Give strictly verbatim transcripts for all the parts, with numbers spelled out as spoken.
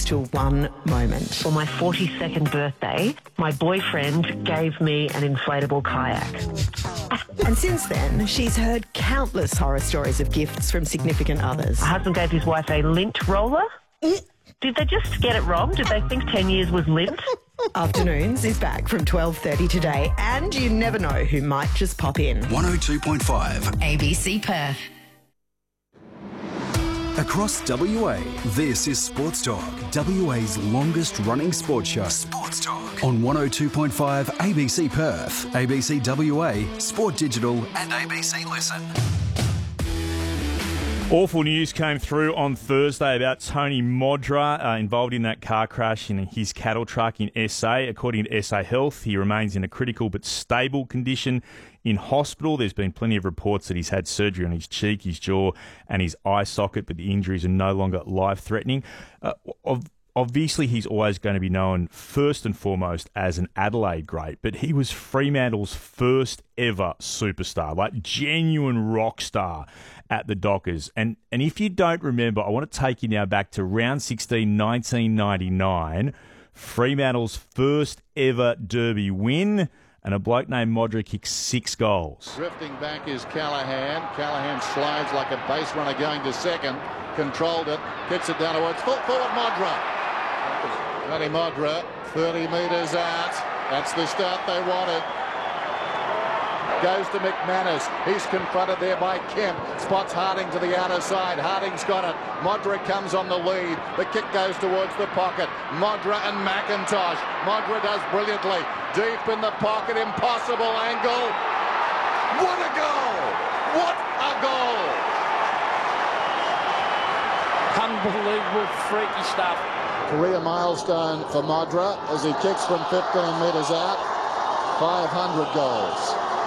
to one moment. For my forty-second birthday, my boyfriend gave me an inflatable kayak. And since then, she's heard countless horror stories of gifts from significant others. My husband gave his wife a lint roller. Did they just get it wrong? Did they think ten years was lint? Afternoons is back from twelve thirty today, and you never know who might just pop in. one oh two point five A B C Perth. Across W A, this is Sports Talk, W A's longest running sports show. Sports Talk on one oh two point five A B C Perth, A B C W A, Sport Digital and A B C Listen. Awful news came through on Thursday about Tony Modra uh, involved in that car crash in his cattle truck in S A. According to S A Health, he remains in a critical but stable condition in hospital. There's been plenty of reports that he's had surgery on his cheek, his jaw and his eye socket, but the injuries are no longer life-threatening. Uh, of Obviously, he's always going to be known first and foremost as an Adelaide great, but he was Fremantle's first ever superstar, like genuine rock star at the Dockers. And and if you don't remember, I want to take you now back to round sixteen, nineteen ninety-nine, Fremantle's first ever Derby win, and a bloke named Modra kicked six goals. Drifting back is Callaghan. Callaghan slides like a base runner going to second. Controlled it, kicks it down towards full forward Modra. Tony Modra, thirty metres out. That's the start they wanted. Goes to McManus. He's confronted there by Kemp. Spots Harding to the outer side. Harding's got it. Modra comes on the lead. The kick goes towards the pocket. Modra and McIntosh. Modra does brilliantly. Deep in the pocket. Impossible angle. What a goal! What a goal! Unbelievable, freaky stuff. Career milestone for Modra as he kicks from fifteen metres out. five hundred goals.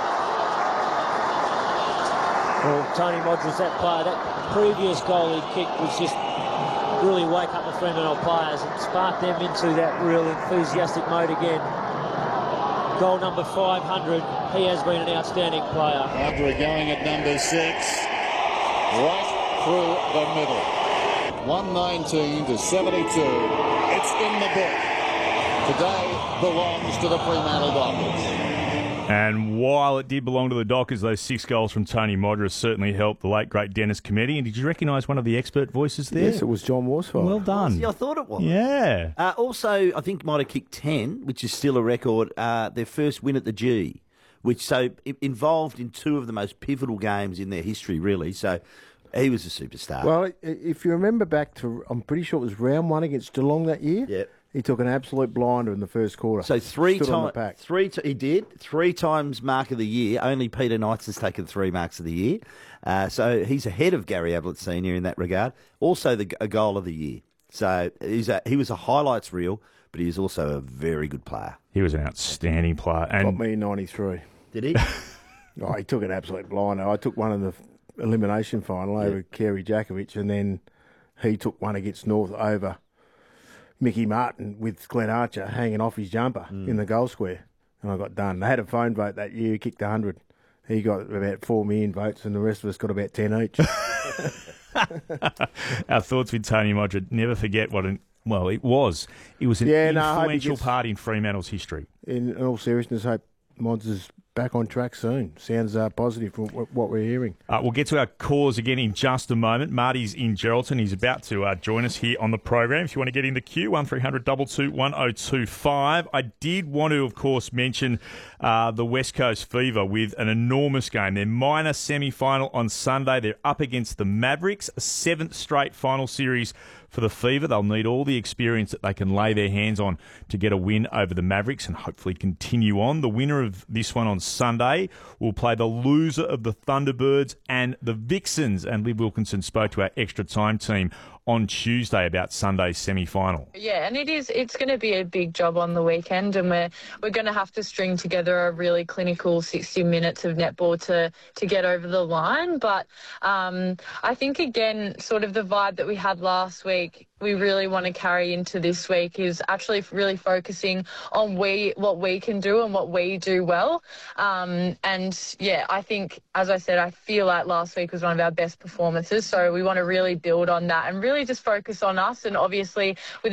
Well, Tony Modra's that player. That previous goal he kicked was just really wake up the Fremantle players and spark them into that real enthusiastic mode again. Goal number five hundred. He has been an outstanding player. Modra going at number six. Right through the middle. one nineteen to seventy-two. It's in the book. Today belongs to the Fremantle Dockers. And while it did belong to the Dockers, those six goals from Tony Modra certainly helped the late, great Dennis Cometti. And did you recognise one of the expert voices there? Yes, it was John Worsfold. Well done. I thought it was. Yeah. Uh, also, I think might have kicked ten, which is still a record, uh, their first win at the G, which so it involved in two of the most pivotal games in their history, really. So he was a superstar. Well, if you remember back to, I'm pretty sure it was round one against Geelong that year. Yep. He took an absolute blinder in the first quarter. So three times, three t- he did three times mark of the year. Only Peter Knights has taken three marks of the year. Uh, so he's ahead of Gary Ablett Senior in that regard. Also, the a goal of the year. So he's a, he was a highlights reel, but he was also a very good player. He was an outstanding player. And got me in ninety-three. Did he? Oh, he took an absolute blinder. I took one in the elimination final over Yep. Kerry Jakovic, and then he took one against North over Mickey Martin with Glenn Archer hanging off his jumper Mm. in the goal square, and I got done. They had a phone vote that year. He kicked one hundred. He got about four million votes, and the rest of us got about ten each. Our thoughts with Tony Modra. Never forget what an well, it was. It was an Yeah, no, I hope he influential gets- part in Fremantle's history. In all seriousness, hope Mods is back on track soon. Sounds uh, positive from what what we're hearing. Uh, we'll get to our callers again in just a moment. Marty's in Geraldton. He's about to uh, join us here on the program. If you want to get in the queue, one three hundred two two one oh two five. I did want to, of course, mention uh, the West Coast Fever with an enormous game. Their minor semi-final on Sunday. They're up against the Mavericks, a seventh straight final series for the Fever. They'll need all the experience that they can lay their hands on to get a win over the Mavericks and hopefully continue on. The winner of this one on Sunday will play the loser of the Thunderbirds and the Vixens. And Liv Wilkinson spoke to our extra time team on Tuesday about Sunday's semi-final. Yeah, and it is. It's going to be a big job on the weekend, and we're we're going to have to string together a really clinical sixty minutes of netball to to get over the line. But um, I think again, sort of the vibe that we had last week, we really want to carry into this week is actually really focusing on we what we can do and what we do well. Um, and yeah, I think, as I said, I feel like last week was one of our best performances. So we want to really build on that and really just focus on us. And obviously with